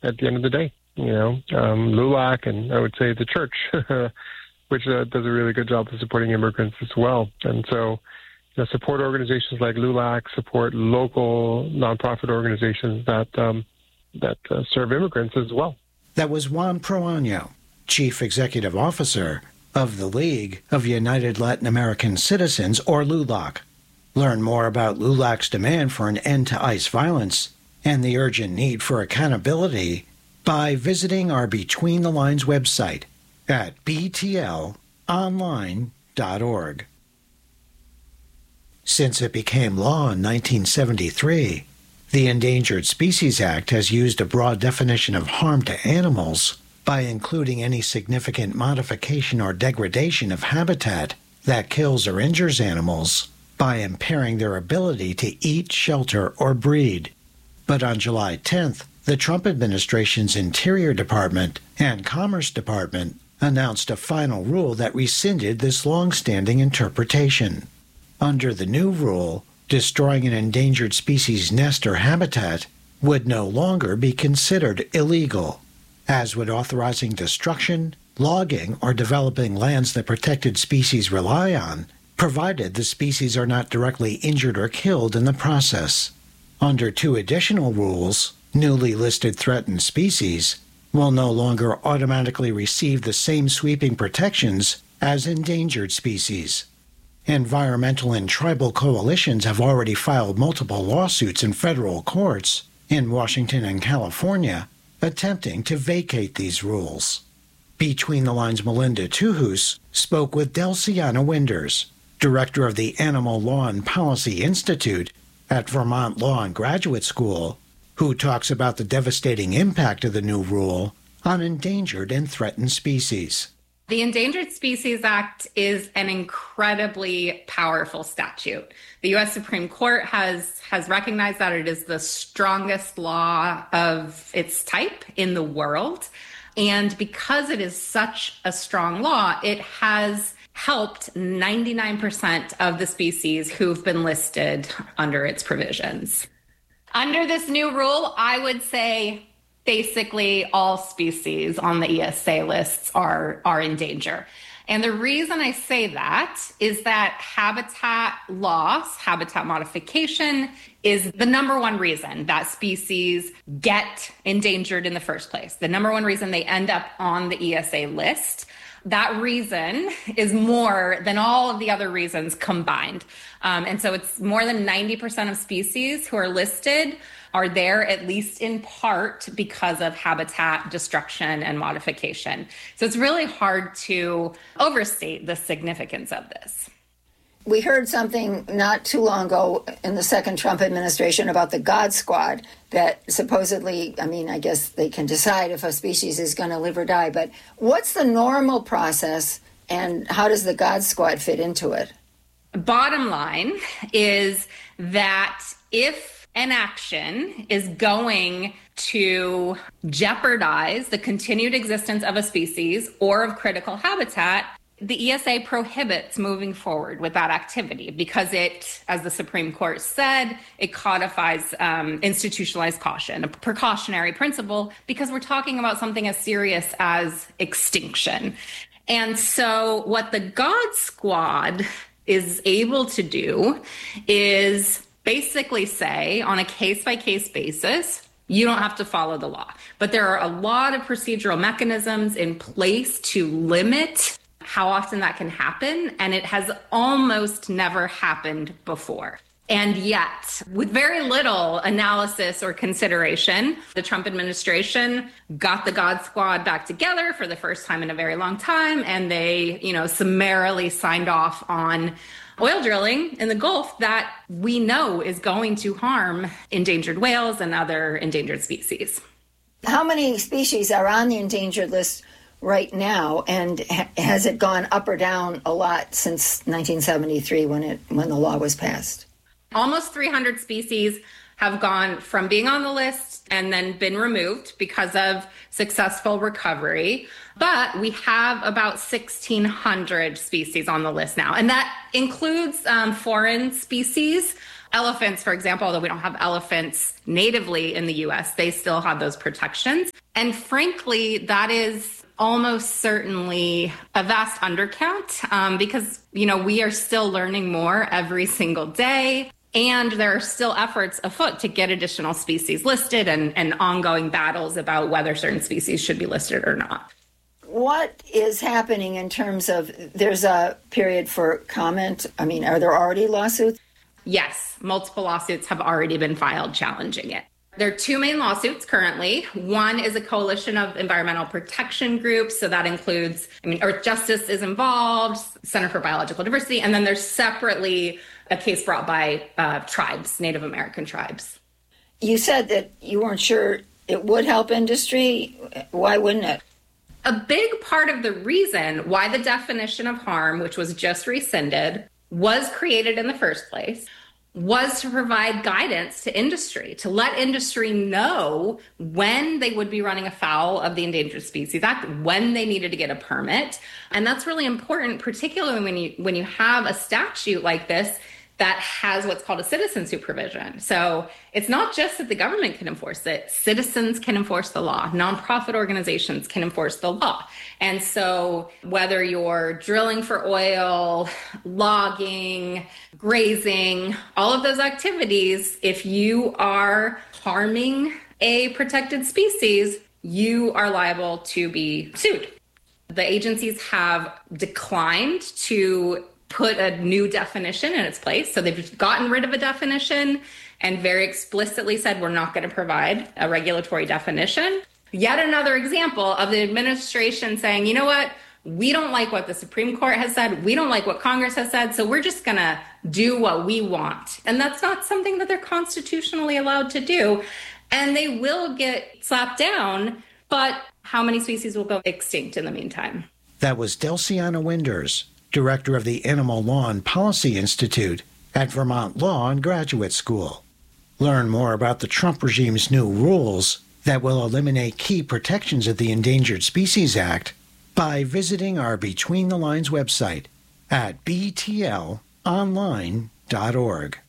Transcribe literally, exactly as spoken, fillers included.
at the end of the day. You know, um, LULAC, and I would say the church, which uh, does a really good job of supporting immigrants as well. And so, you know, support organizations like LULAC, support local nonprofit organizations that um, that uh, serve immigrants as well. That was Juan Proaño, Chief Executive Officer of the League of United Latin American Citizens, or LULAC. Learn more about LULAC's demand for an end to ICE violence and the urgent need for accountability by visiting our Between the Lines website at b t l online dot org. Since it became law in nineteen seventy-three, the Endangered Species Act has used a broad definition of harm to animals by including any significant modification or degradation of habitat that kills or injures animals by impairing their ability to eat, shelter, or breed. But on July tenth, the Trump administration's Interior Department and Commerce Department announced a final rule that rescinded this long-standing interpretation. Under the new rule, destroying an endangered species nest or habitat would no longer be considered illegal, as would authorizing destruction, logging, or developing lands that protected species rely on, provided the species are not directly injured or killed in the process. Under two additional rules, newly listed threatened species will no longer automatically receive the same sweeping protections as endangered species. Environmental and tribal coalitions have already filed multiple lawsuits in federal courts in Washington and California attempting to vacate these rules. Between the Lines' Melinda Tuhus spoke with Delciana Winders, director of the Animal Law and Policy Institute at Vermont Law and Graduate School, who talks about the devastating impact of the new rule on endangered and threatened species. The Endangered Species Act is an incredibly powerful statute. The U S Supreme Court has, has recognized that it is the strongest law of its type in the world. And because it is such a strong law, it has helped ninety-nine percent of the species who've been listed under its provisions. Under this new rule, I would say basically all species on the E S A lists are, are in danger. And the reason I say that is that habitat loss, habitat modification, is the number one reason that species get endangered in the first place. The number one reason they end up on the E S A list. That reason is more than all of the other reasons combined. Um, and so it's more than ninety percent of species who are listed are there at least in part because of habitat destruction and modification. So it's really hard to overstate the significance of this. We heard something not too long ago in the second Trump administration about the God Squad that supposedly, I mean, I guess they can decide if a species is going to live or die, but what's the normal process and how does the God Squad fit into it? Bottom line is that if an action is going to jeopardize the continued existence of a species or of critical habitat, the E S A prohibits moving forward with that activity because it, as the Supreme Court said, it codifies um, institutionalized caution, a precautionary principle, because we're talking about something as serious as extinction. And so what the God Squad is able to do is basically say on a case-by-case basis, you don't have to follow the law. But there are a lot of procedural mechanisms in place to limit how often that can happen, and it has almost never happened before. And yet, with very little analysis or consideration, the Trump administration got the God Squad back together for the first time in a very long time, and they, you know, summarily signed off on oil drilling in the Gulf that we know is going to harm endangered whales and other endangered species. How many species are on the endangered list right now, and ha- has it gone up or down a lot since nineteen seventy-three when it when the law was passed? Almost three hundred species have gone from being on the list and then been removed because of successful recovery. But we have about sixteen hundred species on the list now, and that includes um, foreign species Elephants, for example, although we don't have elephants natively in the U S, they still have those protections. And frankly, that is almost certainly a vast undercount um, because, you know, we are still learning more every single day. And there are still efforts afoot to get additional species listed and, and ongoing battles about whether certain species should be listed or not. What is happening in terms of, there's a period for comment? I mean, are there already lawsuits? Yes, multiple lawsuits have already been filed challenging it. There are two main lawsuits currently. One is a coalition of environmental protection groups. So that includes, I mean, Earth Justice is involved, Center for Biological Diversity, and then there's separately a case brought by uh, tribes, Native American tribes. You said that you weren't sure it would help industry. Why wouldn't it? A big part of the reason why the definition of harm, which was just rescinded, was created in the first place was to provide guidance to industry, to let industry know when they would be running afoul of the Endangered Species Act, when they needed to get a permit. And that's really important, particularly when you when you have a statute like this that has what's called a citizen supervision. So it's not just that the government can enforce it, citizens can enforce the law, nonprofit organizations can enforce the law. And so whether you're drilling for oil, logging, grazing, all of those activities, if you are harming a protected species, you are liable to be sued. The agencies have declined to put a new definition in its place. So they've gotten rid of a definition and very explicitly said, we're not going to provide a regulatory definition. Yet another example of the administration saying, you know what, we don't like what the Supreme Court has said. We don't like what Congress has said. So we're just going to do what we want. And that's not something that they're constitutionally allowed to do. And they will get slapped down. But how many species will go extinct in the meantime? That was Delciana Winders, director of the Animal Law and Policy Institute at Vermont Law and Graduate School. Learn more about the Trump regime's new rules that will eliminate key protections of the Endangered Species Act by visiting our Between the Lines website at b t l online dot org.